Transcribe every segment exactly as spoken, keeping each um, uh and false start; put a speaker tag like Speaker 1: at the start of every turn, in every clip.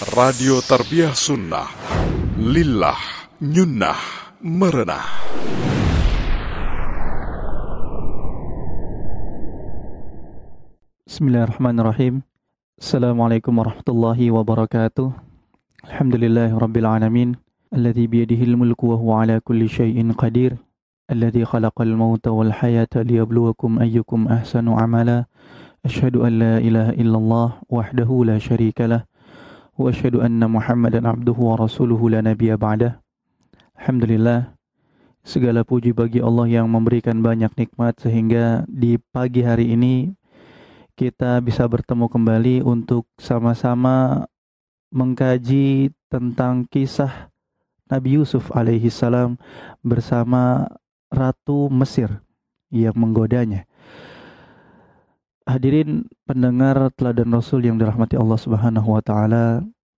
Speaker 1: Radio Tarbiyah Sunnah Lillah Nyunnah Merenah.
Speaker 2: Bismillahirrahmanirrahim. Assalamualaikum warahmatullahi wabarakatuh. Alhamdulillahi rabbil alamin, alladzi biyadihil mulku wa huwa ala kulli syai'in qadir, alladzi khalaqal mauta wal hayata liyabluwakum ayyukum ahsanu amala. Asyhadu an la ilaha illallah wahdahu la syarika lah, wa asyhadu anna Muhammadan abduhu wa rasuluhu la nabiyya ba'dah. Alhamdulillah, segala puji bagi Allah yang memberikan banyak nikmat sehingga di pagi hari ini kita bisa bertemu kembali untuk sama-sama mengkaji tentang kisah Nabi Yusuf alaihi salam bersama Ratu Mesir yang menggodanya. Hadirin pendengar Teladan Rasul yang dirahmati Allah Subhanahu wa taala,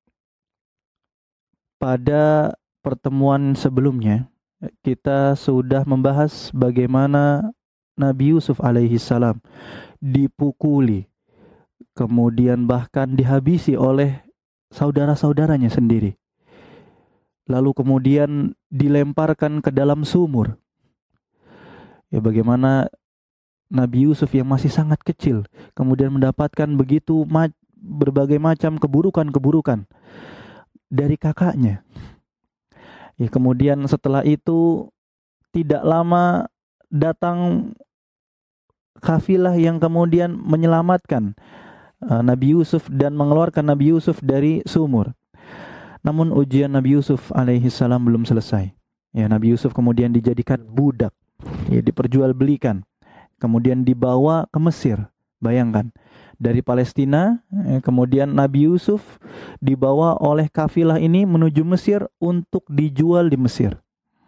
Speaker 2: pada pertemuan sebelumnya kita sudah membahas bagaimana Nabi Yusuf alaihi salam dipukuli, kemudian bahkan dihabisi oleh saudara-saudaranya sendiri. Lalu kemudian dilemparkan ke dalam sumur. Ya, bagaimana Nabi Yusuf yang masih sangat kecil kemudian mendapatkan begitu ma- berbagai macam keburukan-keburukan dari kakaknya. Ya, kemudian setelah itu tidak lama datang kafilah yang kemudian menyelamatkan uh, Nabi Yusuf dan mengeluarkan Nabi Yusuf dari sumur. Namun ujian Nabi Yusuf alaihi salam belum selesai. Ya, Nabi Yusuf kemudian dijadikan budak, ya, diperjualbelikan, kemudian dibawa ke Mesir. Bayangkan, dari Palestina, ya, kemudian Nabi Yusuf dibawa oleh kafilah ini menuju Mesir untuk dijual di Mesir.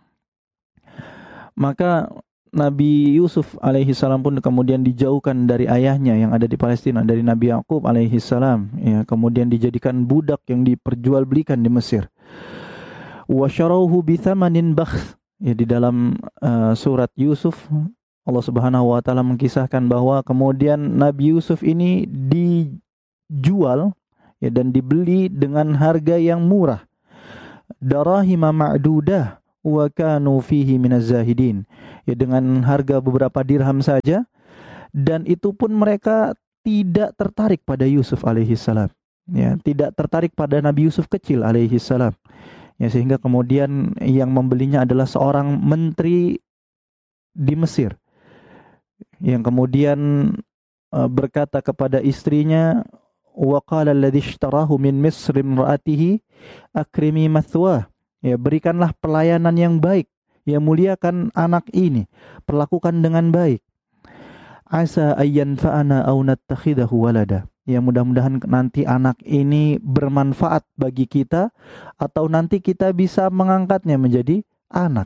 Speaker 2: Maka Nabi Yusuf alaihi salam pun kemudian dijauhkan dari ayahnya yang ada di Palestina, dari Nabi Yakub alaihi salam, ya, kemudian dijadikan budak yang diperjualbelikan di Mesir. Wa syarauhu bi thamanin bakhs. Ya, di dalam uh, surat Yusuf Allah Subhanahu wa taala mengkisahkan bahwa kemudian Nabi Yusuf ini dijual, ya, dan dibeli dengan harga yang murah. Darahima ma'dudah wa kanu fihi minaz zahidin. Ya, dengan harga beberapa dirham saja, dan itu pun mereka tidak tertarik pada Yusuf alaihi salam. Ya, tidak tertarik pada Nabi Yusuf kecil alaihi salam. Ya, sehingga kemudian yang membelinya adalah seorang menteri di Mesir, yang kemudian uh, berkata kepada istrinya, wa qala alladhi ishtarahu min Misr imra'atihi akrimi mathwah. Ya, berikanlah pelayanan yang baik, ya, muliakan anak ini, perlakukan dengan baik. Asa ayyan fa'ana aw nattakhidahu walada. Ya, mudah-mudahan nanti anak ini bermanfaat bagi kita atau nanti kita bisa mengangkatnya menjadi anak.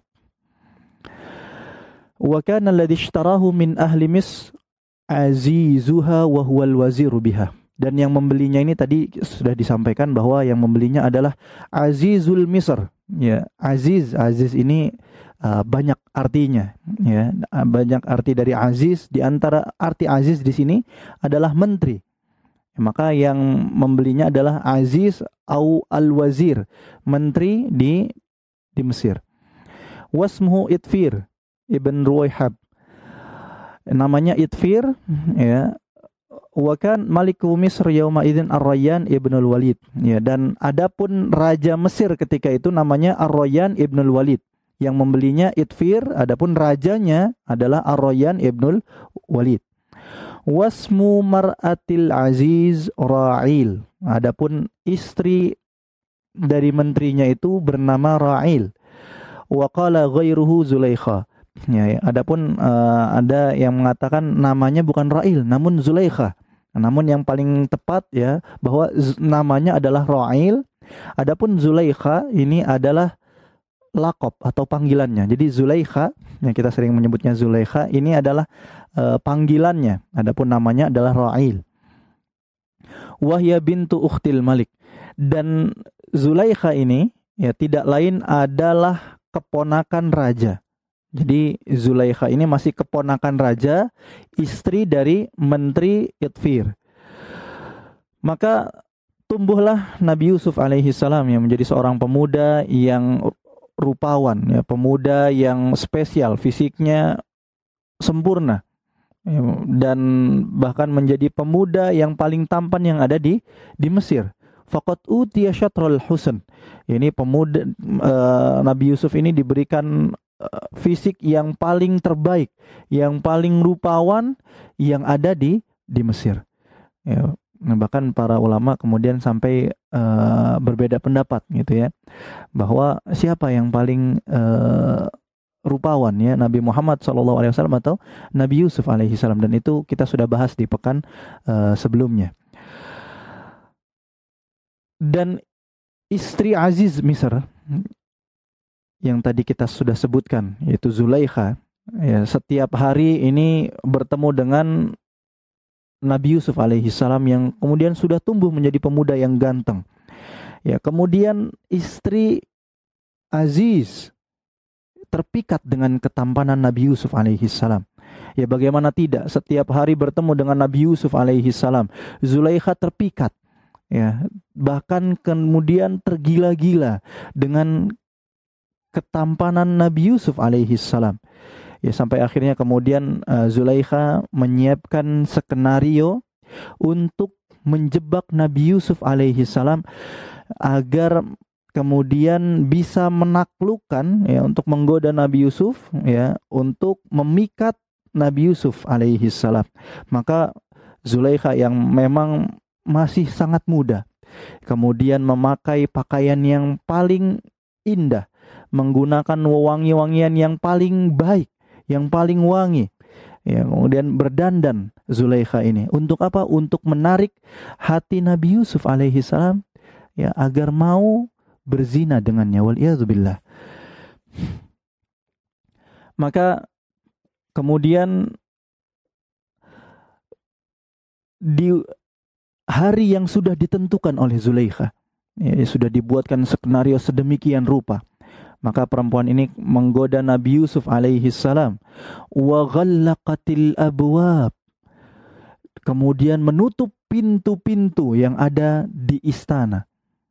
Speaker 2: Wa kana alladhi ishtarahu min ahli Misr azizuha wa huwal waziru biha. Dan yang membelinya ini tadi sudah disampaikan bahwa yang membelinya adalah Azizul Misr. Ya, Aziz, Aziz ini uh, banyak artinya, ya, banyak arti dari Aziz. Di antara arti Aziz di sini adalah menteri. Maka yang membelinya adalah Aziz au al-Wazir, menteri di di Mesir. Wasmuhu Itfir ibn Ruwaihab. Namanya Itfir, ya. Wa kan Maliku Misr yauma idzin Ar-Rayyan ibn al-Walid. Ya, dan adapun raja Mesir ketika itu namanya Ar-Rayyan ibn al-Walid. Yang membelinya Itfir, adapun rajanya adalah Ar-Rayyan ibn al-Walid. Wasmu mar'atil aziz Ra'il. Adapun istri dari menterinya itu bernama Ra'il. Wa qala ghairuhu Zulaikha. Ya, ya. Adapun uh, ada yang mengatakan namanya bukan Ra'il namun Zulaikha. Namun yang paling tepat, ya, bahwa z- namanya adalah Ra'il. Adapun Zulaikha ini adalah laqab atau panggilannya. Jadi Zulaikha, yang kita sering menyebutnya Zulaikha, ini adalah uh, panggilannya. Adapun namanya adalah Ra'il. Wahya bintu ukhtil Malik. Dan Zulaikha ini, ya, tidak lain adalah keponakan raja. Jadi Zulaikha ini masih keponakan raja, istri dari menteri Itfir. Maka tumbuhlah Nabi Yusuf alaihi salam yang menjadi seorang pemuda yang rupawan, ya, pemuda yang spesial, fisiknya sempurna, ya, dan bahkan menjadi pemuda yang paling tampan yang ada di di Mesir. Faqad utiya syatrul husn. Ini pemuda uh, Nabi Yusuf ini diberikan uh, fisik yang paling terbaik, yang paling rupawan yang ada di di Mesir. Ya, bahkan para ulama kemudian sampai uh, berbeda pendapat gitu ya, bahwa siapa yang paling uh, rupawan, ya, Nabi Muhammad shallallahu alaihi wasallam atau Nabi Yusuf alaihi salam, dan itu kita sudah bahas di pekan uh, sebelumnya. Dan istri Aziz Misr yang tadi kita sudah sebutkan, yaitu Zulaikha, ya, setiap hari ini bertemu dengan Nabi Yusuf alaihi salam yang kemudian sudah tumbuh menjadi pemuda yang ganteng. Ya, kemudian istri Aziz terpikat dengan ketampanan Nabi Yusuf alaihi salam. Ya, bagaimana tidak, setiap hari bertemu dengan Nabi Yusuf alaihi salam, Zulaikha terpikat. Ya, bahkan kemudian tergila-gila dengan ketampanan Nabi Yusuf alaihi salam. Ya, sampai akhirnya kemudian uh, Zulaikha menyiapkan skenario untuk menjebak Nabi Yusuf alaihi salam agar kemudian bisa menaklukkan, ya, untuk menggoda Nabi Yusuf, ya, untuk memikat Nabi Yusuf alaihi salam. Maka Zulaikha yang memang masih sangat muda kemudian memakai pakaian yang paling indah, menggunakan wewangi-wangian yang paling baik, yang paling wangi, ya, kemudian berdandan Zulaikha ini untuk apa? Untuk menarik hati Nabi Yusuf alaihi salam, ya, agar mau berzina dengannya, waliyadzubillah. Maka kemudian di hari yang sudah ditentukan oleh Zulaikha, ya, sudah dibuatkan skenario sedemikian rupa, maka perempuan ini menggoda Nabi Yusuf alaihi salam, wa ghallaqatil abwab, kemudian menutup pintu-pintu yang ada di istana.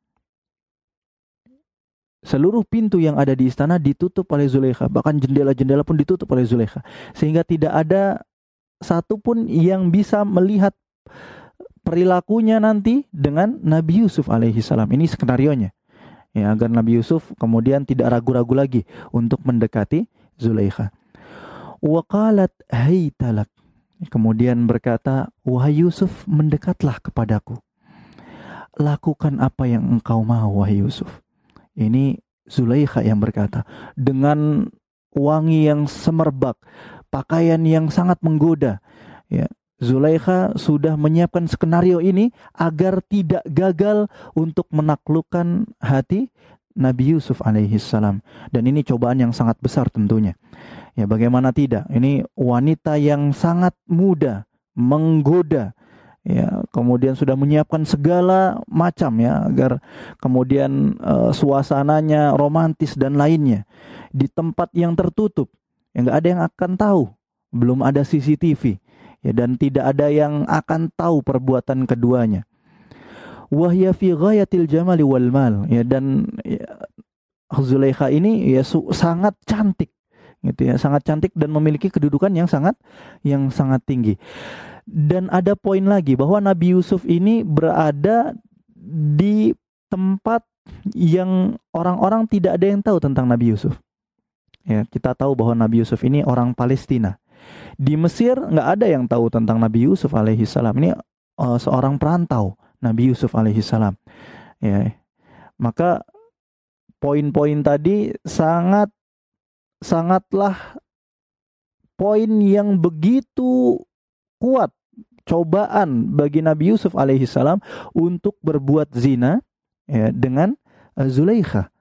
Speaker 2: Seluruh pintu yang ada di istana ditutup oleh Zulaikha, bahkan jendela-jendela pun ditutup oleh Zulaikha, sehingga tidak ada satupun yang bisa melihat perilakunya nanti dengan Nabi Yusuf alaihi salam. Ini skenarionya, ya, agar Nabi Yusuf kemudian tidak ragu-ragu lagi untuk mendekati Zulaikha. Wa qalat haytalak, kemudian berkata, wahai Yusuf, mendekatlah kepadaku, lakukan apa yang engkau mau, wahai Yusuf. Ini Zulaikha yang berkata dengan wangi yang semerbak, pakaian yang sangat menggoda, ya. Zulaikha sudah menyiapkan skenario ini agar tidak gagal untuk menaklukkan hati Nabi Yusuf alaihi salam. Dan ini cobaan yang sangat besar tentunya. Ya, bagaimana tidak? Ini wanita yang sangat muda, menggoda, ya, kemudian sudah menyiapkan segala macam, ya, agar kemudian uh, suasananya romantis dan lainnya di tempat yang tertutup, yang nggak ada yang akan tahu, belum ada C C T V. Ya, dan tidak ada yang akan tahu perbuatan keduanya. Wahya fi ghayatil jamali wal mal, ya, dan ya, Zulaikha ini ya su- sangat cantik, gitu ya, sangat cantik dan memiliki kedudukan yang sangat yang sangat tinggi. Dan ada poin lagi bahwa Nabi Yusuf ini berada di tempat yang orang-orang tidak ada yang tahu tentang Nabi Yusuf. Ya, kita tahu bahwa Nabi Yusuf ini orang Palestina. Di Mesir nggak ada yang tahu tentang Nabi Yusuf alaihi salam. Ini uh, seorang perantau, Nabi Yusuf alaihi salam. Ya, maka poin-poin tadi sangat sangatlah poin yang begitu kuat, cobaan bagi Nabi Yusuf alaihi salam untuk berbuat zina, ya, dengan uh, Zulaikha.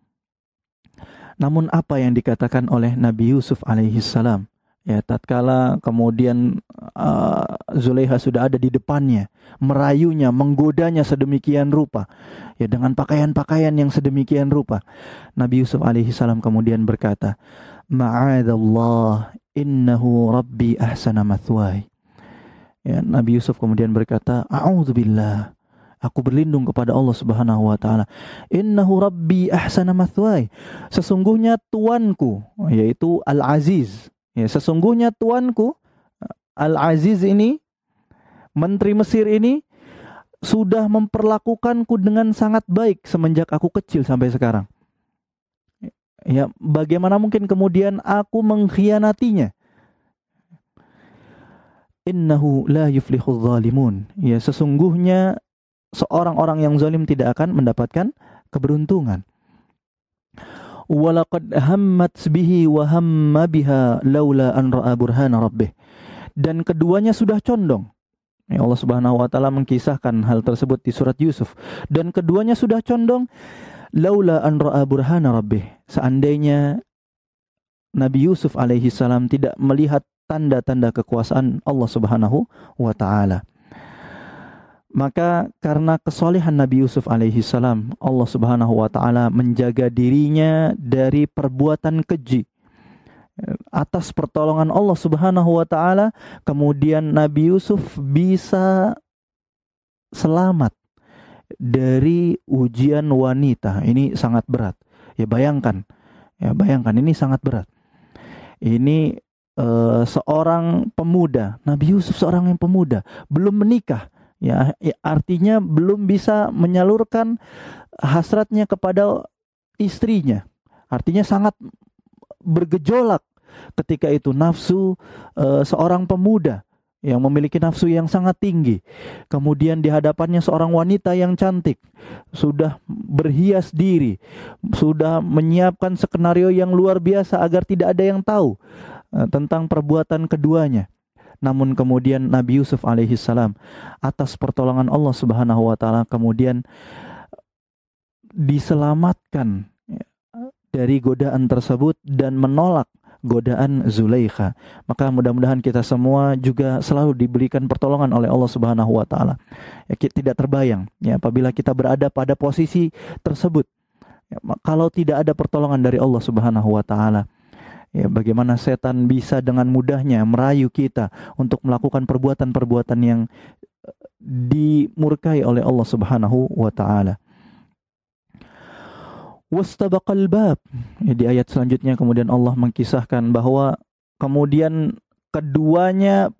Speaker 2: Namun apa yang dikatakan oleh Nabi Yusuf alaihi salam? Ya, tatkala kemudian uh, Zulaikha sudah ada di depannya, merayunya, menggodanya sedemikian rupa, ya, dengan pakaian-pakaian yang sedemikian rupa, Nabi Yusuf alaihi salam kemudian berkata, ma'adallah innahu rabbi ahsana mathwai. Ya, Nabi Yusuf kemudian berkata, a'udzubillah, Aku berlindung kepada Allah Subhanahu wa taala. Innahu rabbi ahsana mathwaya. Sesungguhnya tuanku, yaitu Al-Aziz. Ya, sesungguhnya tuanku Al-Aziz ini, menteri Mesir ini, sudah memperlakukanku dengan sangat baik semenjak aku kecil sampai sekarang. Ya, bagaimana mungkin kemudian aku mengkhianatinya? Innahu la yuflihul zalimun. Ya, sesungguhnya seorang orang yang zalim tidak akan mendapatkan keberuntungan. Walaqad hammat bihi wa hamma biha laula an ra'a burhana rabbih. Dan keduanya sudah condong. Ya, Allah Subhanahu wa taala mengkisahkan hal tersebut di surat Yusuf. Dan keduanya sudah condong laula an ra'a burhana rabbih. Seandainya Nabi Yusuf alaihi salam tidak melihat tanda-tanda kekuasaan Allah Subhanahu wa taala. Maka karena kesolehan Nabi Yusuf alaihi salam, Allah Subhanahu wa taala menjaga dirinya dari perbuatan keji. Atas pertolongan Allah Subhanahu wa taala, kemudian Nabi Yusuf bisa selamat dari ujian wanita. Ini sangat berat. Ya bayangkan. Ya bayangkan ini sangat berat. Ini uh, seorang pemuda, Nabi Yusuf seorang yang pemuda, belum menikah. Ya, artinya belum bisa menyalurkan hasratnya kepada istrinya. Artinya sangat bergejolak ketika itu nafsu e, seorang pemuda yang memiliki nafsu yang sangat tinggi. Kemudian di hadapannya seorang wanita yang cantik, sudah berhias diri, sudah menyiapkan skenario yang luar biasa agar tidak ada yang tahu e, tentang perbuatan keduanya. Namun kemudian Nabi Yusuf alaihi salam atas pertolongan Allah Subhanahu wa taala kemudian diselamatkan dari godaan tersebut dan menolak godaan Zulaikha. Maka mudah-mudahan kita semua juga selalu diberikan pertolongan oleh Allah Subhanahu wa taala. Ya, tidak terbayang ya apabila kita berada pada posisi tersebut. Ya, kalau tidak ada pertolongan dari Allah Subhanahu wa taala, ya, bagaimana setan bisa dengan mudahnya merayu kita untuk melakukan perbuatan-perbuatan yang dimurkai oleh Allah Subhanahu wa taala. Wastabaqal bab. Ya, di ayat selanjutnya kemudian Allah mengkisahkan bahwa kemudian keduanya